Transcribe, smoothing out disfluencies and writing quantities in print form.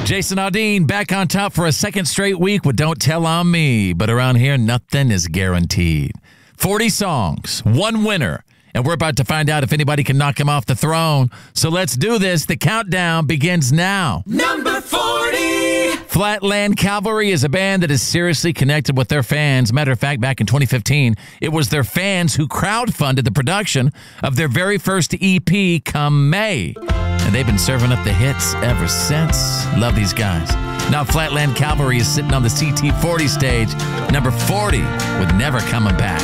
Jason Aldean back on top for a second straight week with Don't Tell On Me. But around here, nothing is guaranteed. 40 songs, one winner. And we're about to find out if anybody can knock him off the throne. So let's do this. The countdown begins now. Number 40! Flatland Cavalry is a band that is seriously connected with their fans. Matter of fact, back in 2015, it was their fans who crowdfunded the production of their very first EP, Come May. And they've been serving up the hits ever since. Love these guys. Now Flatland Cavalry is sitting on the CT40 stage, number 40, with Never Coming Back.